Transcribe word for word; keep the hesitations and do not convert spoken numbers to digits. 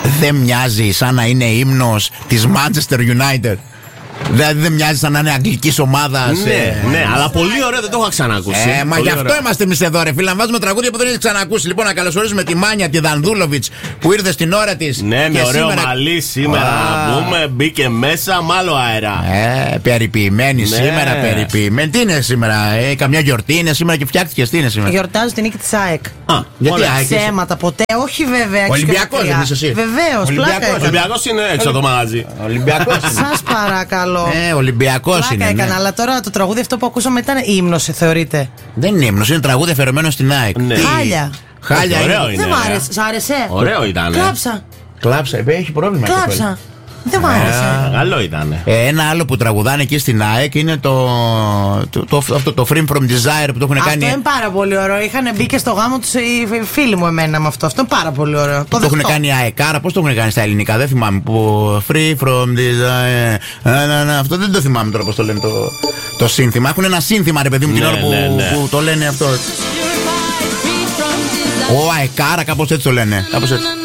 δεν μοιάζει σαν να είναι ύμνος της Manchester United? Δηλαδή δεν μοιάζει σαν να είναι αγγλικής ομάδας. Ναι, ε, ναι, αλλά πολύ ωραίο, δεν το έχω ξανακούσει. Ε, μα πολύ γι' αυτό ωραίο. είμαστε εμείς εδώ, ρε φίλα. Να βάζουμε τραγούδια που δεν έχεις ξανακούσει. Λοιπόν, να καλωσορίσουμε τη Μάνια, τη Δανδούλοβιτς που ήρθε στην ώρα της. Ναι, με ωραίο σήμερα... μαλλί σήμερα Α. να πούμε. Μπήκε μέσα με άλλο αέρα. Ε, περιποιημένη Ναι. σήμερα, περιποιημένη. Τι είναι σήμερα, ε, καμιά γιορτή είναι σήμερα και φτιάχτηκε, τι είναι σήμερα? Γιορτάζω την νίκη της ΑΕΚ. Α, Γιατί ωραία. ΑΕΚ είσαι? Ψέματα ποτέ, όχι βέβαια. Ολυμπιακός δεν είσαι εσύ? Βεβαίως, Ολυμπιακός. πλάκα έκανα. Ολυμπιακός είναι έξω το μαγαζί. Ολυμπιακός. Σας παρακαλώ. Ε, Ολυμπιακός Πλάκα είναι. έκανα, Ναι. αλλά τώρα το τραγούδι αυτό που ακούσαμε ήταν ύμνος, θεωρείτε? Δεν είναι ύμνος, είναι τραγούδι αφιερωμένο στην ΑΕΚ. Ναι. Τι? Χάλια. Χάλια Ωραίο είναι. είναι. Δεν μ' ρε. άρεσε. Σ' άρεσε? Ωραίο ήταν. Κλάψα. Κλάψα, ε, έχει πρόβλημα. η κοπέλα. Κλάψα. Δεν μ' άρεσε. Καλό ήταν. Ε, ένα άλλο που τραγουδάνε εκεί στην ΑΕΚ είναι το, το, το, αυτό, το Free From Desire που το έχουν Αυτό κάνει. είναι πάρα πολύ ωραίο. Είχαν μπει και στο γάμο τους οι φίλοι μου εμένα με αυτό. Αυτό είναι πάρα πολύ ωραίο. Το, το έχουν κάνει αεκάρα, πώς το έχουν κάνει στα ελληνικά, δεν θυμάμαι. Που Free From Desire. Να, να, να, αυτό δεν το θυμάμαι τώρα πώς το λένε το, το σύνθημα. Έχουν ένα σύνθημα, ρε παιδί μου, την Ναι, ώρα που, ναι, ναι. που το λένε αυτό. Ο αεκάρα, κάπως έτσι το λένε. Κάπως έτσι.